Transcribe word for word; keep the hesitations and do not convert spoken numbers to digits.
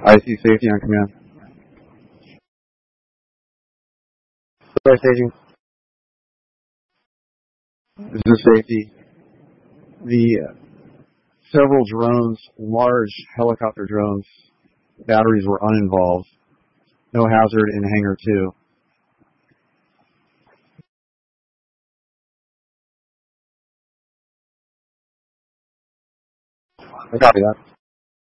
I C safety on command. Sorry, staging. This is safety. The uh, several drones, large helicopter drones, batteries were uninvolved. No hazard in hangar two. I copy that.